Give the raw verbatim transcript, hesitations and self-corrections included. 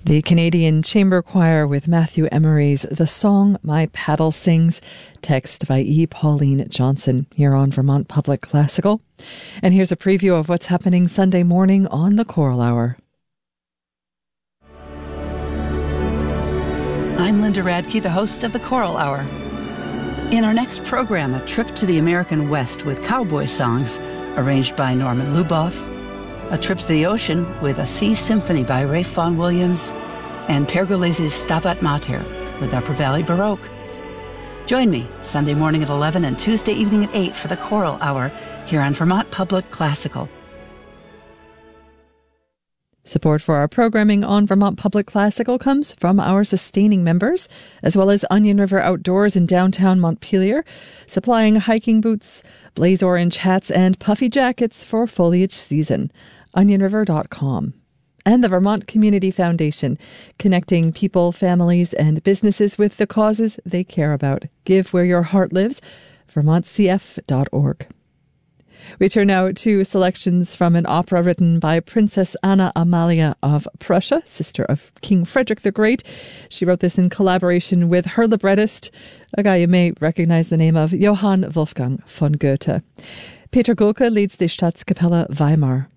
The Canadian Chamber Choir with Matthew Emery's The Song My Paddle Sings, text by E. Pauline Johnson, here on Vermont Public Classical. And here's a preview of what's happening Sunday morning on the Choral Hour. I'm Linda Radke, the host of the Choral Hour. In our next program, a trip to the American West with cowboy songs, arranged by Norman Luboff, a trip to the ocean with a sea symphony by Ralph Vaughan Williams, and Pergolese's Stabat Mater with Upper Valley Baroque. Join me Sunday morning at eleven and Tuesday evening at eight for the Choral Hour here on Vermont Public Classical. Support for our programming on Vermont Public Classical comes from our sustaining members, as well as Onion River Outdoors in downtown Montpelier, supplying hiking boots, blaze orange hats, and puffy jackets for foliage season. onion river dot com. And the Vermont Community Foundation, connecting people, families, and businesses with the causes they care about. Give where your heart lives, vermont c f dot org. We turn now to selections from an opera written by Princess Anna Amalia of Prussia, sister of King Frederick the Great. She wrote this in collaboration with her librettist, a guy you may recognize the name of, Johann Wolfgang von Goethe. Peter Gulke leads the Staatskapelle Weimar.